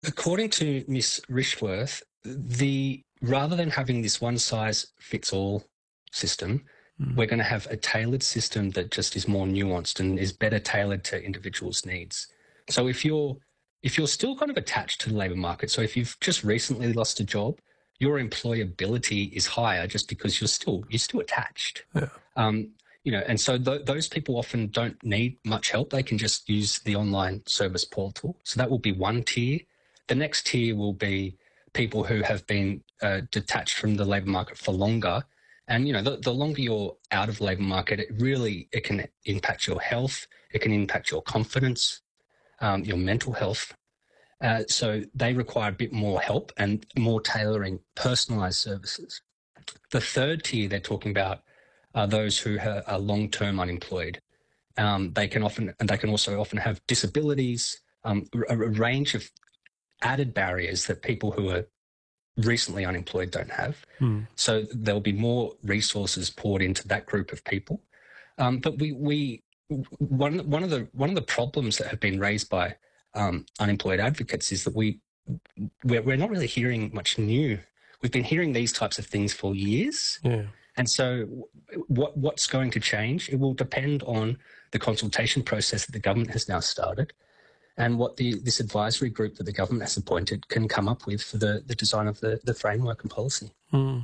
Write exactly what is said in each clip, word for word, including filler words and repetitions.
according to Miss Rishworth, the rather than having this one-size-fits-all system, mm. we're going to have a tailored system that just is more nuanced and is better tailored to individuals' needs. So if you're if you're still kind of attached to the labour market, so if you've just recently lost a job, your employability is higher just because you're still you're still attached. Yeah. Um, you know, and so th- those people often don't need much help. They can just use the online service portal. So that will be one tier. The next tier will be people who have been uh, detached from the labour market for longer. And, you know, the, the longer you're out of the labour market, it really, it can impact your health. It can impact your confidence, um, your mental health. Uh, so they require a bit more help and more tailoring, personalised services. The third tier they're talking about are those who ha- are long-term unemployed. Um, they can often, and they can also often have disabilities, um, a, a range of added barriers that people who are recently unemployed don't have. Hmm. So there'll be more resources poured into that group of people. Um, but we, we one one of the one of the problems that have been raised by um, unemployed advocates is that we we're, we're not really hearing much new. We've been hearing these types of things for years. Yeah. And so what what's going to change? It will depend on the consultation process that the government has now started and what the this advisory group that the government has appointed can come up with for the, the design of the, the framework and policy. Mm.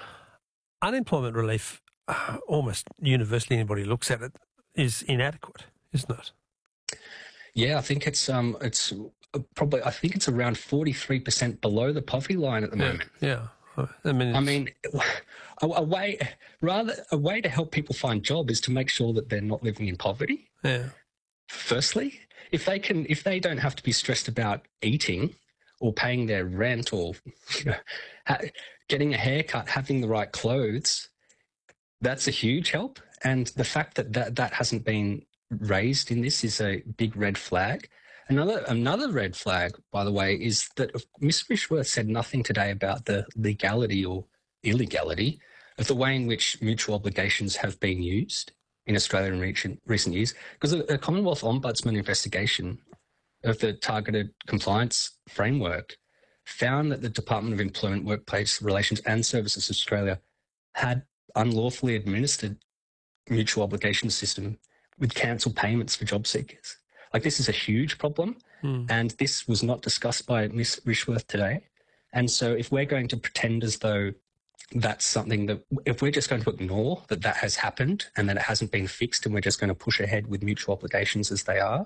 Unemployment relief, uh, almost universally anybody looks at it, is inadequate, isn't it? Yeah, I think it's um it's probably I think it's around forty-three percent below the poverty line at the yeah, moment. Yeah. I mean, I mean, a, a way rather a way to help people find job is to make sure that they're not living in poverty. Yeah. Firstly, if they can, if they don't have to be stressed about eating or paying their rent or you know, ha- getting a haircut, having the right clothes, that's a huge help. And the fact that, that that hasn't been raised in this is a big red flag. Another another red flag, by the way, is that Miz Rishworth said nothing today about the legality or illegality of the way in which mutual obligations have been used in Australia in recent, recent years. Because a, a Commonwealth Ombudsman investigation of the targeted compliance framework found that the Department of Employment, Workplace Relations and Services Australia had unlawfully administered mutual obligation system with cancelled payments for job seekers. Like, this is a huge problem, mm. and this was not discussed by Miz Rishworth today. And so if we're going to pretend as though that's something that, if we're just going to ignore that that has happened and that it hasn't been fixed and we're just going to push ahead with mutual obligations as they are,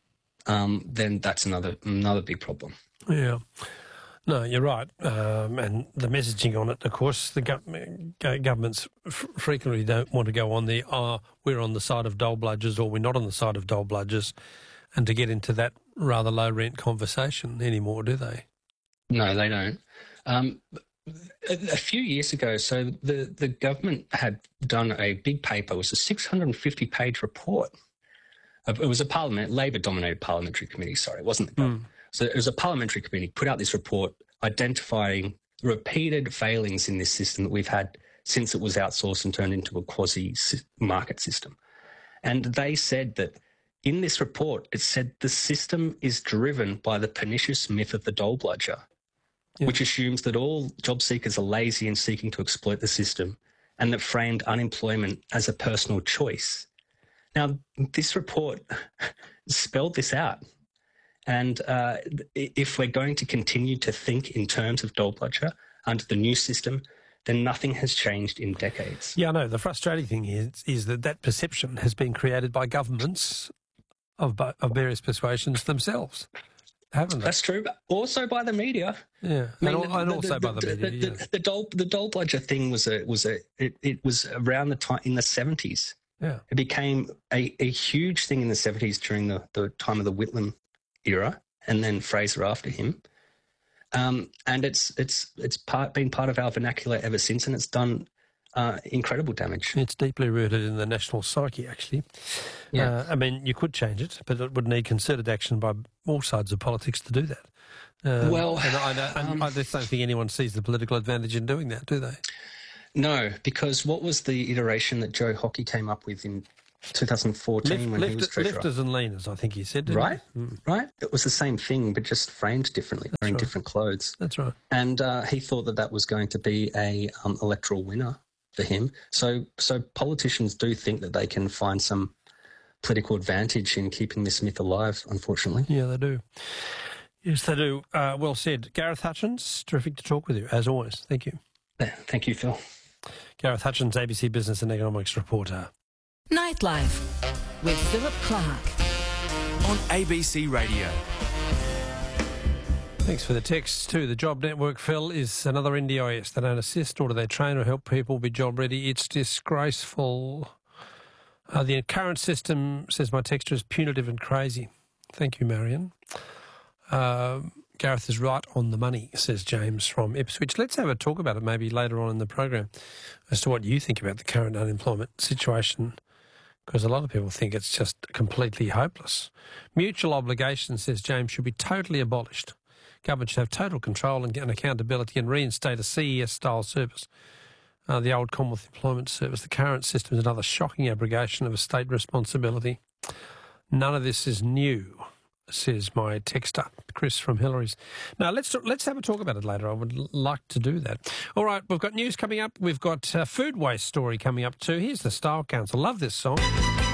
um, then that's another another big problem. Yeah. No, you're right. Um, and the messaging on it, of course, the gov- governments f- frequently don't want to go on the, oh, we're on the side of dole bludgers or we're not on the side of dole bludgers, and to get into that rather low-rent conversation anymore, do they? No, they don't. Um, a, a few years ago, so the, the government had done a big paper. It was a six hundred fifty page report. It was a parliament, Labor-dominated parliamentary committee, sorry, it wasn't the government. Mm. So it was a parliamentary committee put out this report identifying repeated failings in this system that we've had since it was outsourced and turned into a quasi-market system. And they said that in this report, it said the system is driven by the pernicious myth of the dole bludger, yeah. which assumes that all job seekers are lazy and seeking to exploit the system, and that framed unemployment as a personal choice. Now, this report spelled this out. And uh, if we're going to continue to think in terms of dole bludger under the new system, then nothing has changed in decades. Yeah, I know. The frustrating thing is, is that that perception has been created by governments of, of various persuasions themselves, haven't they? That's true, but also by the media. Yeah, I mean, and, the, and also the, by the, the media. The, yeah. the, the dole the dole bludger thing was a was a it, it was around the time in the seventies. Yeah, it became a, a huge thing in the seventies during the, the time of the Whitlam era, and then Fraser after him, um, and it's it's it's part been part of our vernacular ever since, and it's done uh, incredible damage. It's deeply rooted in the national psyche, actually. Yeah, uh, I mean, you could change it, but it would need concerted action by all sides of politics to do that. Um, well, and, I, and um, I just don't think anyone sees the political advantage in doing that, do they? No, because what was the iteration that Joe Hockey came up with in twenty fourteen Lift, when lift, he was treasurer. lifters and leaners, I think he said, didn't Right, he? Mm. right. It was the same thing, but just framed differently, wearing right. different clothes. That's right. And uh, he thought that that was going to be a um, electoral winner for him. So, so politicians do think that they can find some political advantage in keeping this myth alive, unfortunately. Yeah, they do. Yes, they do. Uh, well said. Gareth Hutchins, terrific to talk with you, as always. Thank you. Thank you, Phil. Gareth Hutchins, A B C Business and Economics reporter. Nightlife with Philip Clark on A B C Radio. Thanks for the text too. The Job Network, Phil, is another N D I S. They don't assist nor do they train or help people be job ready. It's disgraceful. Uh, the current system, says my texter, is punitive and crazy. Thank you, Marion. Uh, Gareth is right on the money, says James from Ipswich. Let's have a talk about it maybe later on in the program as to what you think about the current unemployment situation, because a lot of people think it's just completely hopeless. Mutual obligation, says James, should be totally abolished. Government should have total control and accountability and reinstate a C E S-style service, uh, the old Commonwealth Employment Service. The current system is another shocking abrogation of a state responsibility. None of this is new, says my texter, Chris from Hillary's. Now, let's let's have a talk about it later. I would l- like to do that. All right, we've got news coming up. We've got a food waste story coming up too. Here's the Style Council. Love this song.